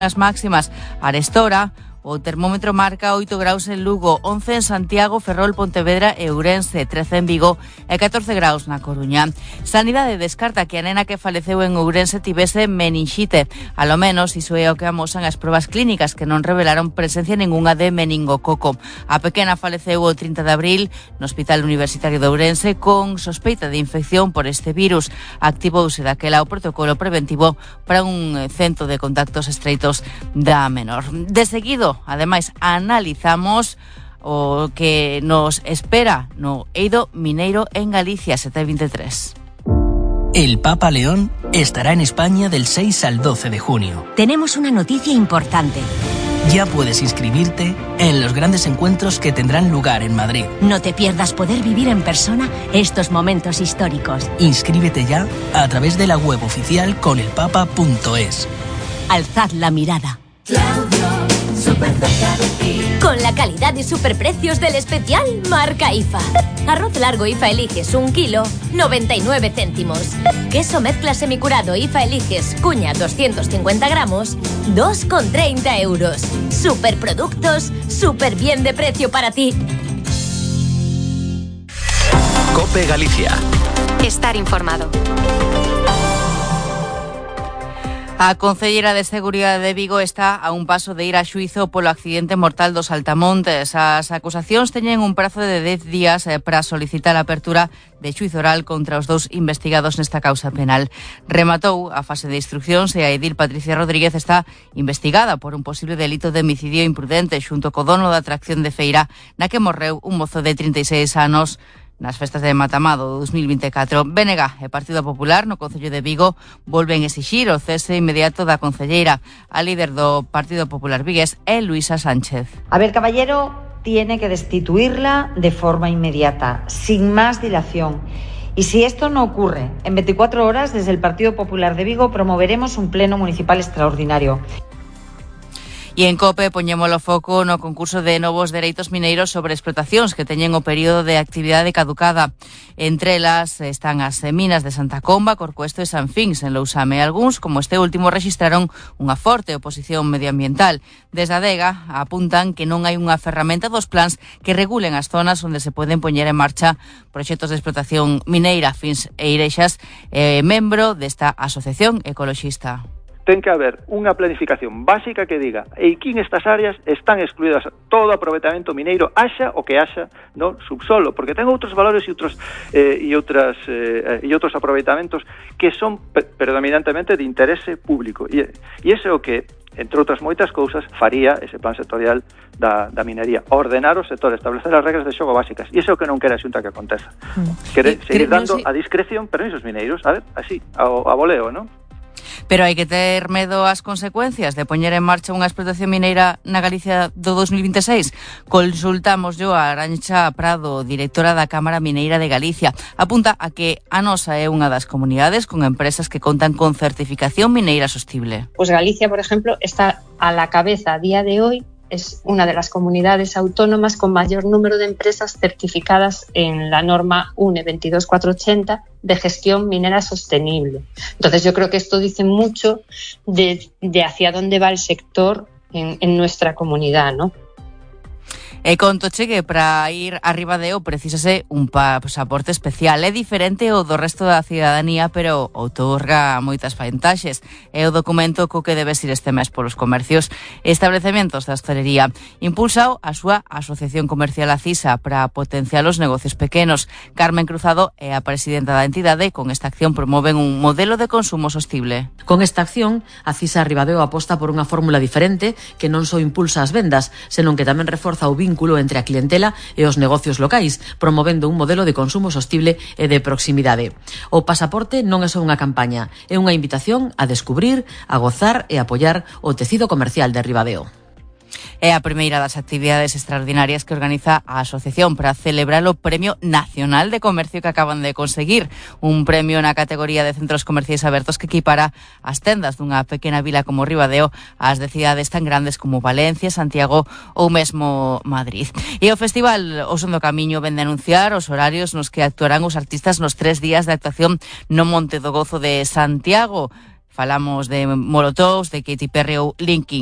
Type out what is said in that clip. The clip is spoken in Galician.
As máximas arestora, o termómetro marca 8 graus en Lugo, 11 en Santiago, Ferrol, Pontevedra e Ourense, 13 en Vigo e 14 graus na Coruña. Sanidade descarta que a nena que faleceu en Ourense tivese meninxite. A lo menos iso é o que amosan as probas clínicas, que non revelaron presencia ningunha de meningococo. A pequena faleceu o 30 de abril no Hospital Universitario de Ourense con sospeita de infección por este virus. Activouse daquela o protocolo preventivo para un centro de contactos estreitos da menor. De seguido, ademais, analizamos o que nos espera no eido mineiro en Galicia 723. El Papa León estará en España del 6 al 12 de junio. Tenemos una noticia importante. Ya puedes inscribirte en los grandes encuentros que tendrán lugar en Madrid. No te pierdas poder vivir en persona estos momentos históricos. Inscríbete ya a través de la web oficial conelpapa.es. Alzad la mirada. Con la calidad y superprecios del especial marca IFA. Arroz largo IFA Eliges 1 kilo, 99 céntimos. Queso mezcla semicurado IFA Eliges cuña 250 gramos, 2,30 euros. Superproductos, súper bien de precio para ti. COPE Galicia. Estar informado. A concelleira de Seguridade de Vigo está a un paso de ir a xuízo polo accidente mortal dos Altamontes. As acusacións teñen un prazo de 10 días para solicitar a apertura de xuízo oral contra os 2 investigados nesta causa penal. Rematou a fase de instruccións e a edil Patricia Rodríguez está investigada por un posible delito de homicidio imprudente xunto co dono da atracción de feira na que morreu un mozo de 36 anos nas festas de Matamado 2024. BNG e Partido Popular no Concello de Vigo volven exixir o cese inmediato da concelleira. A líder do Partido Popular vigués é Luisa Sánchez. Abel Caballero tiene que destituirla de forma inmediata, sin más dilación. Y si esto no ocurre, en 24 horas desde el Partido Popular de Vigo promoveremos un pleno municipal extraordinario. E en COPE poñémolo foco no concurso de novos dereitos mineiros sobre explotacións que teñen o período de actividade caducada. Entre elas están as minas de Santa Comba, Corcoesto e San Fins en Lousame. Algúns, como este último, rexistraron unha forte oposición medioambiental. Desde a DEGA apuntan que non hai unha ferramenta dos plans que regulen as zonas onde se poden poñer en marcha proxectos de explotación mineira. Fins e Irexas membro desta asociación ecoloxista. Ten que haber unha planificación básica que diga eiquín estas áreas están excluídas todo aproveitamento mineiro, haxa o que haxa no subsolo, porque ten outros valores e outros aproveitamentos que son predominantemente de interese público. E ese é o que, entre outras moitas cousas, faría ese plan sectorial da minería, ordenar o sector, establecer as regras de xogo básicas. E ese é o que non quere a Xunta que aconteza. Quere seguir dando a discreción permisos mineiros, a ver, así, a voleo, non? Pero hai que ter medo ás consecuencias de poñer en marcha unha explotación mineira na Galicia do 2026. Consultamos yo a Arancha Prado, directora da Cámara Mineira de Galicia. Apunta a que a nosa é unha das comunidades con empresas que contan con certificación mineira sostible. Pues Galicia, por ejemplo, está a la cabeza a día de hoy. Es una de las comunidades autónomas con mayor número de empresas certificadas en la norma UNE 22480 de gestión minera sostenible. Entonces yo creo que esto dice mucho de hacia dónde va el sector en nuestra comunidad, ¿no? E contoche que para ir a Ribadeo precisase un pasaporte especial. É diferente o do resto da cidadanía, pero outorga moitas vantaxes. É o documento co que debes ir este mes polos comercios e establecementos da hostalería. Impulsao a súa Asociación Comercial Acisa para potenciar os negocios pequenos. Carmen Cruzado é a presidenta da entidade e con esta acción promoven un modelo de consumo sostible. Con esta acción, Acisa Ribadeo aposta por unha fórmula diferente que non só impulsa as vendas, senón que tamén reforza o vínculo entre a clientela e os negocios locais, promovendo un modelo de consumo sostible e de proximidade. O pasaporte non é só unha campaña, é unha invitación a descubrir, a gozar e apoiar o tecido comercial de Ribadeo. É a primeira das actividades extraordinarias que organiza a asociación para celebrar o Premio Nacional de Comercio que acaban de conseguir, un premio na categoría de centros comerciais abertos que equipara as tendas dunha pequena vila como Ribadeo ás de cidades tan grandes como Valencia, Santiago ou mesmo Madrid. E o festival O Son do Camiño vén de anunciar os horarios nos que actuarán os artistas nos 3 días de actuación no Monte do Gozo de Santiago. Falamos de Molotovs, de Katy Perry ou Linkin